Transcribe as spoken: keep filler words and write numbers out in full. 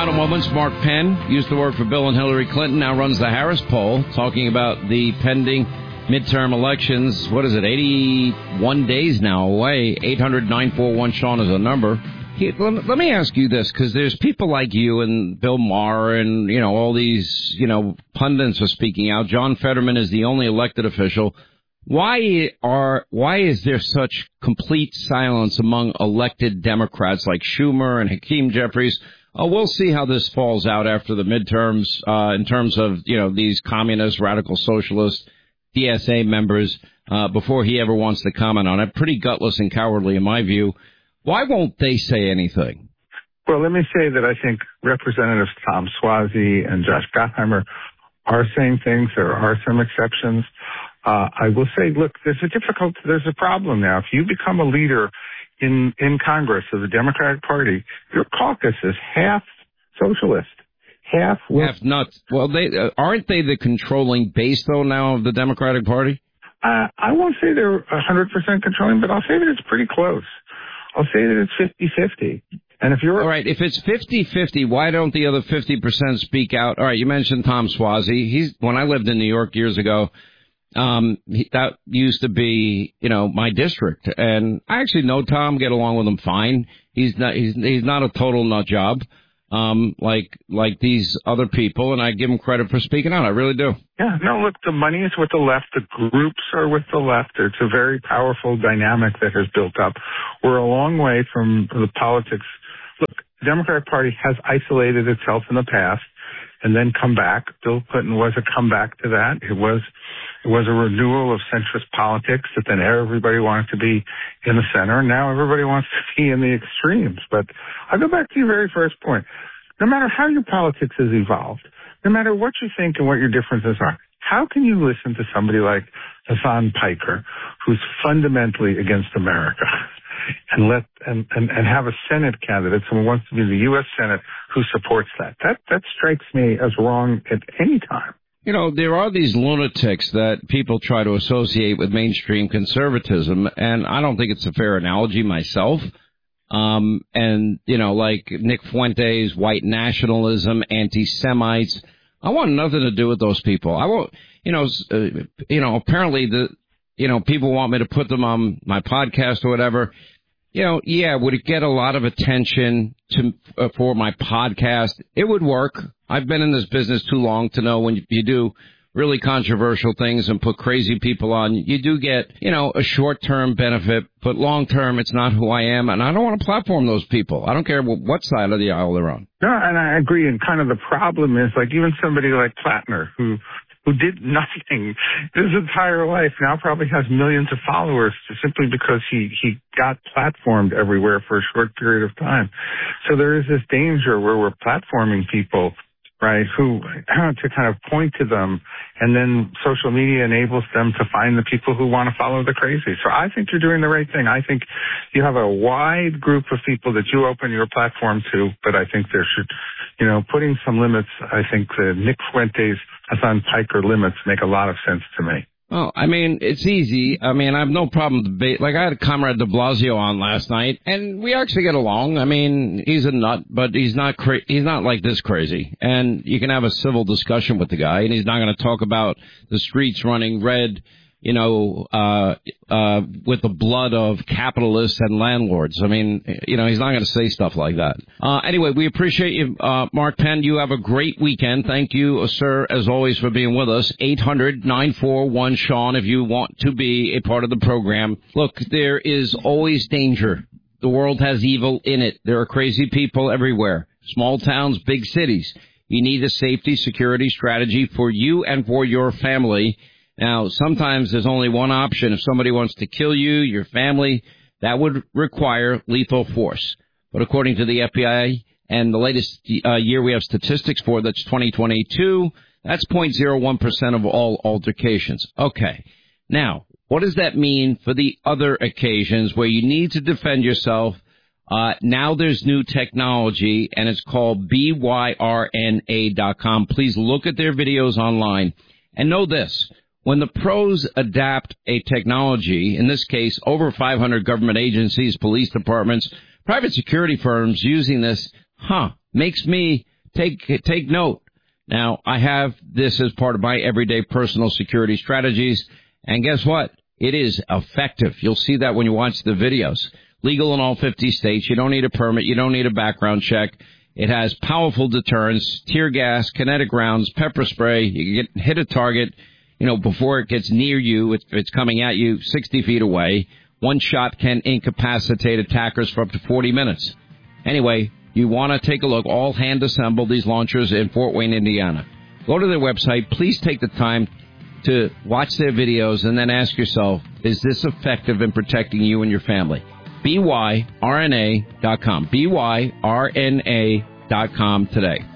final moments. Mark Penn used to work for Bill and Hillary Clinton, now runs the Harris poll, talking about the pending midterm elections. What is it, eighty-one days now away? eight hundred nine four one Sean is the number. He, let, let me ask you this, because there's people like you and Bill Maher and, you know, all these, you know, pundits are speaking out. John Fetterman is the only elected official. Why are why is there such complete silence among elected Democrats like Schumer and Hakeem Jeffries? Oh, we'll see how this falls out after the midterms uh, in terms of, you know, these communist, radical socialist D S A members uh, before he ever wants to comment on it. Pretty gutless and cowardly in my view. Why won't they say anything? Well, let me say that I think Representatives Tom Suozzi and Josh Gottheimer are saying things. There are some exceptions. Uh, I will say, look, there's a difficult, there's a problem now. If you become a leader in, in Congress of the Democratic Party, your caucus is half socialist, half... Half nuts. Well, they, uh, aren't they the controlling base, though, now of the Democratic Party? Uh, I won't say they're one hundred percent controlling, but I'll say that it's pretty close. I'll say that it's fifty-fifty. And if you're... All right, if it's fifty-fifty, why don't the other fifty percent speak out? All right, you mentioned Tom Suozzi. He's, when I lived in New York years ago, Um, he, that used to be, you know, my district, and I actually know Tom, get along with him fine. He's not, he's, he's not a total nut job, um, like, like these other people, and I give him credit for speaking out. I really do. Yeah, no, look, the money is with the left. The groups are with the left. It's a very powerful dynamic that has built up. We're a long way from the politics. Look, the Democratic Party has isolated itself in the past and then come back. Bill Clinton was a comeback to that. It was, it was a renewal of centrist politics that then everybody wanted to be in the center. Now everybody wants to be in the extremes. But I'll go back to your very first point. No matter how your politics has evolved, no matter what you think and what your differences are, how can you listen to somebody like Hassan Piker, who's fundamentally against America, and let and, and, and have a Senate candidate, someone who wants to be in the U S Senate, who supports that? That that strikes me as wrong at any time. You know, there are these lunatics that people try to associate with mainstream conservatism, and I don't think it's a fair analogy myself. Um, and, you know, like Nick Fuentes, white nationalism, anti-Semites. I want nothing to do with those people. I won't, you know, uh, you know, apparently the, you know, people want me to put them on my podcast or whatever. You know, yeah, would it get a lot of attention to uh, for my podcast? It would work. I've been in this business too long to know when you, you do really controversial things and put crazy people on, you do get, you know, a short-term benefit, but long-term, it's not who I am, and I don't want to platform those people. I don't care what, what side of the aisle they're on. No, and I agree, and kind of the problem is, like, even somebody like Plattner, who who did nothing his entire life, now probably has millions of followers simply because he, he got platformed everywhere for a short period of time. So there is this danger where we're platforming people, right, who to kind of point to them, and then social media enables them to find the people who want to follow the crazy. So I think you're doing the right thing. I think you have a wide group of people that you open your platform to, but I think there should, you know, putting some limits, I think the Nick Fuentes, Hassan Piker limits make a lot of sense to me. Well, I mean, it's easy. I mean, I have no problem debate. Like, I had Comrade de Blasio on last night, and we actually get along. I mean, he's a nut, but he's not cra- he's not like this crazy. And you can have a civil discussion with the guy, and he's not going to talk about the streets running red, you know, uh, uh, with the blood of capitalists and landlords. I mean, you know, he's not going to say stuff like that. Uh, anyway, we appreciate you, uh, Mark Penn. You have a great weekend. Thank you, sir, as always, for being with us. eight hundred nine four one Sean, if you want to be a part of the program. Look, there is always danger. The world has evil in it. There are crazy people everywhere. Small towns, big cities. You need a safety, security strategy for you and for your family. Now, sometimes there's only one option. If somebody wants to kill you, your family, that would require lethal force. But according to the F B I and the latest uh, year we have statistics for, that's twenty twenty-two, that's zero point zero one percent of all altercations. Okay. Now, what does that mean for the other occasions where you need to defend yourself? Uh, now there's new technology, and it's called B Y R N A dot com. Please look at their videos online. And know this. When the pros adapt a technology, in this case, over five hundred government agencies, police departments, private security firms using this, huh, makes me take take note. Now, I have this as part of my everyday personal security strategies, and guess what? It is effective. You'll see that when you watch the videos. Legal in all fifty states. You don't need a permit. You don't need a background check. It has powerful deterrents, tear gas, kinetic rounds, pepper spray. You can get, hit a target, you know, before it gets near you. It's, it's coming at you sixty feet away. One shot can incapacitate attackers for up to forty minutes. Anyway, you want to take a look. All hand-assembled, these launchers in Fort Wayne, Indiana. Go to their website. Please take the time to watch their videos and then ask yourself, is this effective in protecting you and your family? B Y R N A dot com. B Y R N A dot com today.